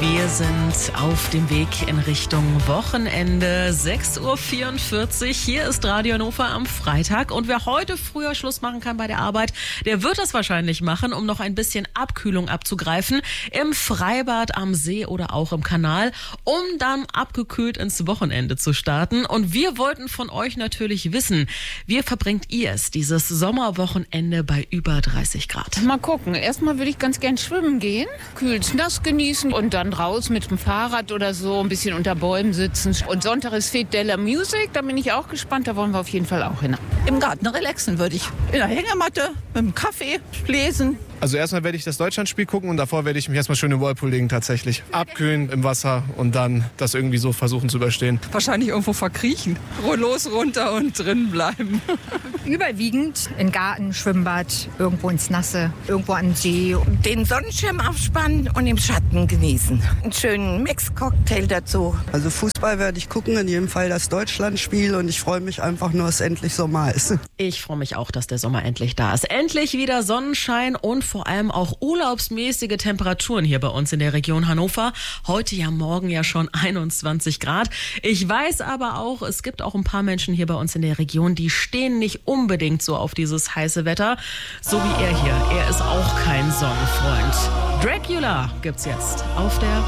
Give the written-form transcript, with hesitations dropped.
Wir sind auf dem Weg in Richtung Wochenende. 6.44 Uhr. Hier ist Radio Hannover am Freitag. Und wer heute früher Schluss machen kann bei der Arbeit, der wird das wahrscheinlich machen, um noch ein bisschen Abkühlung abzugreifen. Im Freibad, am See oder auch im Kanal, um dann abgekühlt ins Wochenende zu starten. Und wir wollten von euch natürlich wissen, wie verbringt ihr es, dieses Sommerwochenende bei über 30 Grad? Mal gucken. Erstmal würde ich ganz gern schwimmen gehen, kühles Nass genießen und dann raus mit dem Fahrrad oder so, ein bisschen unter Bäumen sitzen. Und Sonntag ist Fete della Music, da bin ich auch gespannt, da wollen wir auf jeden Fall auch hin. Im Garten relaxen würde ich. In der Hängematte, mit dem Kaffee, lesen. Also erstmal werde ich das Deutschlandspiel gucken und davor werde ich mich erstmal schön im Whirlpool legen tatsächlich. Abkühlen im Wasser und dann das irgendwie so versuchen zu überstehen. Wahrscheinlich irgendwo verkriechen. Los, runter und drin bleiben. Überwiegend in Garten, Schwimmbad, irgendwo ins Nasse, irgendwo an den See. Den Sonnenschirm aufspannen und im Schatten genießen. Einen schönen Mix-Cocktail dazu. Also Fußball werde ich gucken, in jedem Fall das Deutschlandspiel und ich freue mich einfach nur, dass endlich Sommer ist. Ich freue mich auch, dass der Sommer endlich da ist. Endlich wieder Sonnenschein und vor allem auch urlaubsmäßige Temperaturen hier bei uns in der Region Hannover. Heute ja, morgen ja schon 21 Grad. Ich weiß aber auch, es gibt auch ein paar Menschen hier bei uns in der Region, die stehen nicht unbedingt so auf dieses heiße Wetter, so wie er hier. Er ist auch kein Sonnenfreund. Dracula gibt's jetzt auf der